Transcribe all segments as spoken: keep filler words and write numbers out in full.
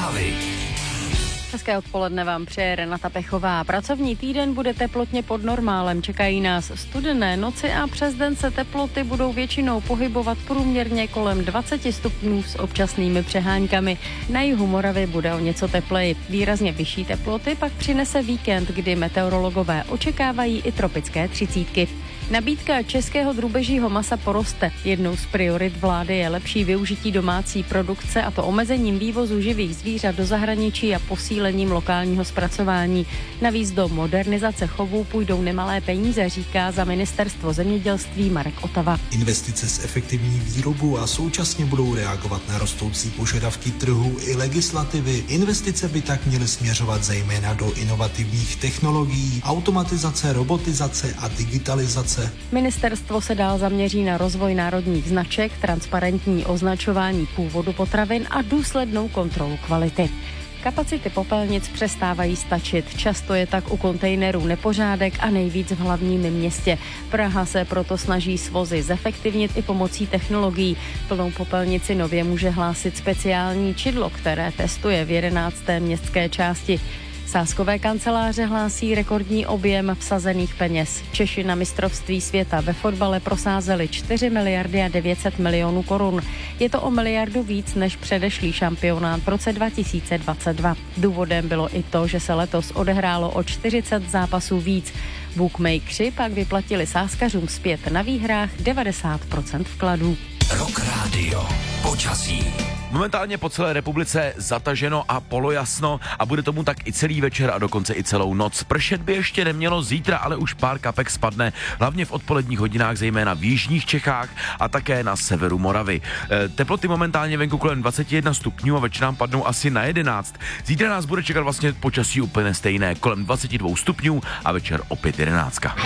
Zprávy. Hezké odpoledne vám přeje Renata Pechová. Pracovní týden bude teplotně pod normálem. Čekají nás studené noci a přes den se teploty budou většinou pohybovat průměrně kolem dvacet stupňů s občasnými přeháňkami. Na jihu Moravy bude o něco tepleji. Výrazně vyšší teploty pak přinese víkend, kdy meteorologové očekávají i tropické třicítky. Nabídka českého drůbežího masa poroste. Jednou z priorit vlády je lepší využití domácí produkce, a to omezením vývozu živých zvířat do zahraničí a posílením lokálního zpracování. Navíc do modernizace chovů půjdou nemalé peníze, říká za ministerstvo zemědělství Marek Otava. Investice zefektivní výrobu a současně budou reagovat na rostoucí požadavky trhu i legislativy. Investice by tak měly směřovat zejména do inovativních technologií, automatizace, robotizace a digitalizace. Ministerstvo se dál zaměří na rozvoj národních značek, transparentní označování původu potravin a důslednou kontrolu kvality. Kapacity popelnic přestávají stačit. Často je tak u kontejnerů nepořádek a nejvíc v hlavním městě. Praha se proto snaží svozy zefektivnit i pomocí technologií. Plnou popelnici nově může hlásit speciální čidlo, které testuje v jedenácté městské části. Sázkové kanceláře hlásí rekordní objem vsazených peněz. Češi na mistrovství světa ve fotbale prosázeli čtyři miliardy a devět set milionů korun. Je to o miliardu víc než předešlý šampionát v roce dva tisíce dvacet dva. Důvodem bylo i to, že se letos odehrálo o čtyřicet zápasů víc. Bookmakeri pak vyplatili sázkařům zpět na výhrách devadesát procent vkladů. Rock Radio. Počasí. Momentálně po celé republice zataženo a polojasno a bude tomu tak i celý večer a dokonce i celou noc. Pršet by ještě nemělo zítra, ale už pár kapek spadne, hlavně v odpoledních hodinách, zejména v jižních Čechách a také na severu Moravy. E, teploty momentálně venku kolem dvacet jedna stupňů a večerám padnou asi na jedenáct. Zítra nás bude čekat vlastně počasí úplně stejné, kolem dvacet dva stupňů a večer opět jedenáctka.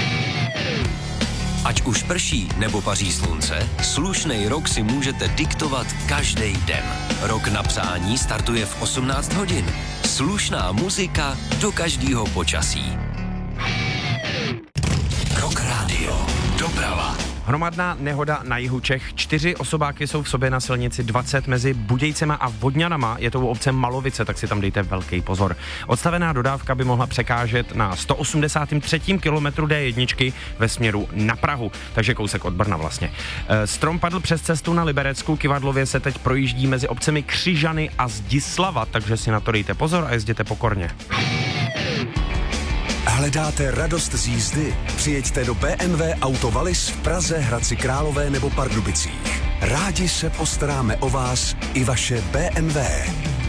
Ať už prší nebo paří slunce, slušnej rok si můžete diktovat každý den. Rok na přání startuje v osmnáct hodin. Slušná muzika do každého počasí. Rock Radio. Doprava. Hromadná nehoda na jihu Čech. Čtyři osobáky jsou v sobě na silnici dvacet mezi Budějcema a Vodňanama. Je to u obce Malovice, tak si tam dejte velký pozor. Odstavená dodávka by mohla překážet na sto osmdesátém třetím kilometru D jedna ve směru na Prahu, takže kousek od Brna vlastně. Strom padl přes cestu na Liberecku, Kyvadlově se teď projíždí mezi obcemi Křižany a Zdislava, takže si na to dejte pozor a jezděte pokorně. Hledáte radost z jízdy? Přijeďte do bé em vé Auto Wallis v Praze, Hradci Králové nebo Pardubicích. Rádi se postaráme o vás i vaše bé em vé.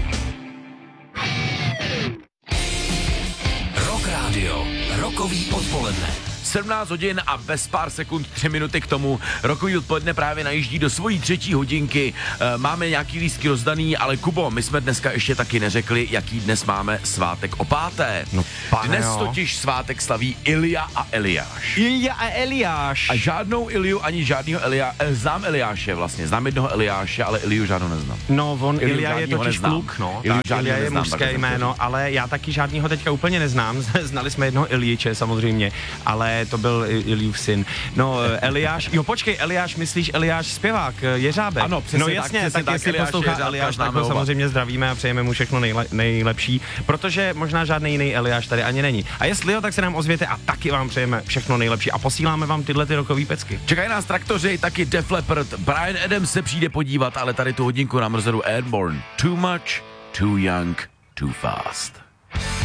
Rock Radio. Rokový odpoledne. sedmnáct hodin a bez pár sekund tři minuty k tomu. Rokový odpoledne právě najíždí do svojí třetí hodinky. E, máme nějaký lístky rozdaný, ale Kubo, my jsme dneska ještě taky neřekli, jaký dnes máme svátek o páté. No, pane, dnes jo. totiž svátek slaví Ilja a Eliáš. Ilja a Eliáš. A žádnou Ilju ani žádného Elia, e, znám Eliáše vlastně, znám jednoho Eliáše, ale Ilju žádnou neznám. No, on Ilju Ilja je žádnýho totiž neznám. kluk, no. Ilju Tak, Ilja je neznám, mužské tak jméno, ale já taky žádnýho teďka úplně neznám. Znali jsme jednoho Iljiče samozřejmě, ale to byl Iljův syn. No, Eliáš, jo počkej, Eliáš, myslíš Eliáš zpěvák, Jeřábek? Ano, přesně no tak, jasně, přesně tak, tak, jestli Eliáš poslouchá Jeřábka Eliáš, tak známe ho oba. samozřejmě zdravíme a přejeme mu všechno nejle, nejlepší, protože možná žádný jiný Eliáš tady ani není. A jestli jo, tak se nám ozvěte a taky vám přejeme všechno nejlepší a posíláme vám tyhle ty rokový pecky. Čekají nás traktoři, taky Def Leppard, Bryan Adams se přijde podívat, ale tady tu hodinku nám rozhodu Airborne. Too much, too young, too fast.